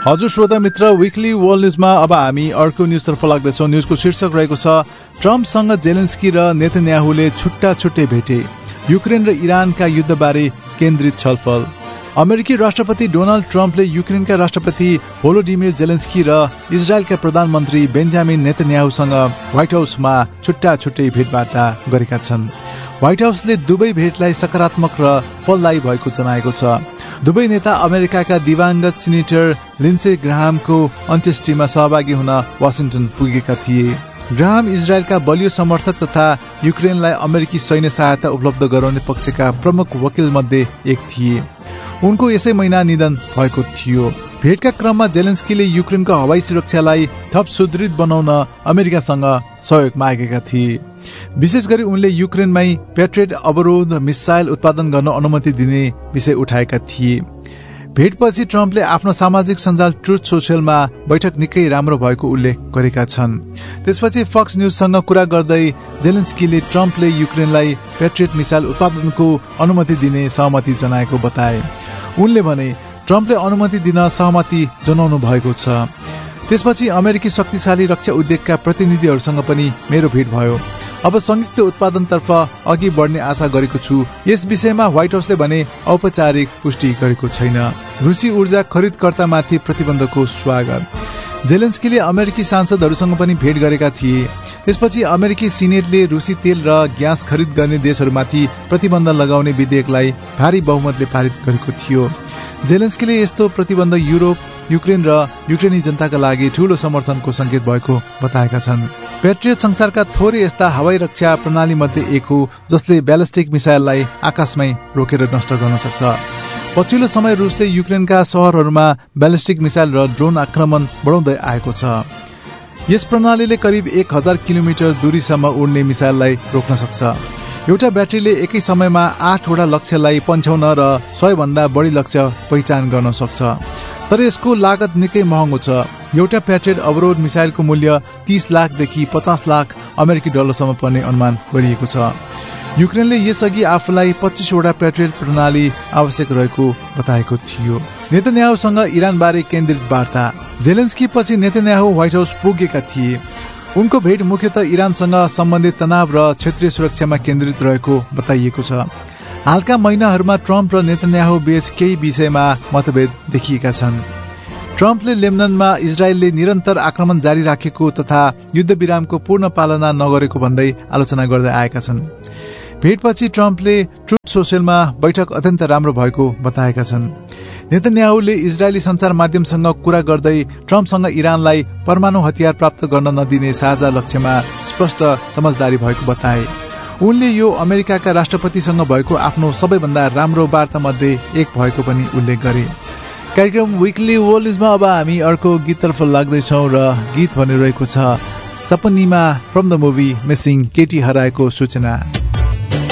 हजुर श्रोता मित्र, विकली वर्ल्ड न्यूजमा अब हामी अर्को न्यूजतर्फ लाग्दैछौँ। न्यूजको शीर्षक रहेको छ ट्रम्पसँग जेलेन्स्की र नेतन्याहुले छुट्टा छुट्टै भेटे, युक्रेन र इरानका युद्धबारे केन्द्रित छलफल। अमेरिकी राष्ट्रपति डोनाल्ड ट्रम्पले युक्रेनका राष्ट्रपति भोलोडिमिर जेलेन्स्की र इजरायलका प्रधानमन्त्री बेन्जामिन नेतन्याहुसँग व्हाइट हाउसमा छुट्टा छुट्टै भेटवार्ता गरेका छन्। व्हाइट हाउसले दुवै भेटलाई सकारात्मक र फलदायी भएको जनाएको छ। दुवै नेता अमेरिकाका दिवंगत सिनेटर लिन्डसे ग्राहामको अन्त्येष्टिमा सहभागी हुन वाशिंटन पुगेका थिए। ग्राहाम इजरायलका बलियो समर्थक तथा युक्रेनलाई अमेरिकी सैन्य सहायता उपलब्ध गराउने पक्षका प्रमुख वकिल मध्ये एक थिए। उनको यसै महिना निधन भएको थियो। भेटका क्रममा जेलेन्स्कीले युक्रेनको हवाई सुरक्षालाई थप सुदृढ बनाउन अमेरिकासँग सहयोग मागेका थिए। विशेष गरी उनले युक्रेनमै पेट्रियट अवरोध मिसाइल उत्पादन गर्न अनुमति दिने विषय उठाएका थिए। भेटपछि ट्रम्पले आफ्नो सामाजिक सञ्जाल ट्रुथ सोशलमा बैठक निकै राम्रो भएको उल्लेख गरेका छन्। त्यसपछि फक्स न्यूजसँग कुरा गर्दै जेलेन्स्कीले ट्रम्पले युक्रेनलाई पेट्रियट मिसाइल उत्पादनको अनुमति दिने सहमति जनाएको बताए। उनले भने ट्रम्पले अनुमति दिन सहमति जनाउनु भएको छ। त्यसपछि अमेरिकी शक्तिशाली रक्षा उद्योगका प्रतिनिधिहरूसँग पनि मेरो भेट भयो। अब संयुक्त उत्पादनतर्फ अघि बढ्ने आशा गरेको छु। यस विषयमा व्हाइट हाउसले भने औपचारिक पुष्टि गरेको छैन। रुसी ऊर्जा खरिदकर्तामाथि प्रतिबन्धको स्वागत। जेलेन्स्कीले अमेरिकी सांसदहरूसँग पनि भेट गरेका थिए। त्यसपछि अमेरिकी सिनेटले रुसी तेल र ग्यास खरिद गर्ने देशहरूमाथि प्रतिबन्ध लगाउने विधेयकलाई भारी बहुमतले पारित गरेको थियो। जेलेन्स्कीले यस्तो प्रतिबन्ध युरोप, युक्रेन र युक्रेनी जनताका लागि ठूलो समर्थनको संकेत भएको बताएका छन्। पेट्रियट संसारका थोरै यस्ता हवाई रक्षा प्रणाली मध्ये एक हो जसले ब्यालिस्टिक मिसाइललाई आकाशमै रोकेर नष्ट गर्न सक्छ। पछिल्लो समय रुसले युक्रेनका शहरहरूमा ब्यालिस्टिक मिसाइल र ड्रोन आक्रमण बढाउँदै आएको छ। यस प्रणालीले करिब 1000 किलोमिटर दूरीसम्म उड्ने मिसाइललाई रोक्न सक्छ। एउटा ब्याट्रीले एकै समयमा 8 वटा लक्ष्यलाई पन्छाउन र 100 भन्दा बढी लक्ष्य पहिचान गर्न सक्छ। तर यसको लागत निकै महँगो छ। एउटा पेट्रियट अवरोध मिसाइलको मूल्य 30 लाखदेखि 50 लाख अमेरिकी डलरसम्म पर्ने अनुमान गरिएको छ। युक्रेनले यसअघि आफूलाई 25 वटा पेट्रियट प्रणाली आवश्यक रहेको बताएको थियो। नेतन्याहुसँग इरानबारे केन्द्रित वार्ता। जेलेन्स्की पछि नेतन्याहु व्हाइट हाउस पुगेका थिए। उनको भेट मुख्यतः इरानसँग सम्बन्धित तनाव र क्षेत्रीय सुरक्षामा केन्द्रित रहेको बताइएको छ। हालका महिनाहरूमा ट्रम्प र नेतन्याहु बीच केही विषयमा मतभेद देखिएका छन्। ट्रम्पले लेबननमा इजरायलले निरन्तर आक्रमण जारी राखेको तथा युद्ध विरामको पूर्ण पालना नगरेको भन्दै आलोचना गर्दै आएका छन्। भेटपछि ट्रम्पले ट्रुथ सोशलमा बैठक अत्यन्त राम्रो भएको बताएका छन्। नेतन्याहुले इजरायली सञ्चार माध्यमसँग कुरा गर्दै ट्रम्पसँग इरानलाई परमाणु हतियार प्राप्त गर्न नदिने साझा लक्ष्यमा स्पष्ट समझदारी भएको बताए। उनले यो अमेरिकाका राष्ट्रपतिसँग भएको आफ्नो सबैभन्दा राम्रो वार्ता मध्ये एक भएको पनि उल्लेख गरे। कार्यक्रम विकली वर्ल्ड न्यूजमा अब हामी अर्को गीततर्फ लाग्दैछौँ र गीत भनिरहेको छ सपनीमा फ्रम द मुभी मिसिङ, केटी हराएको सूचना।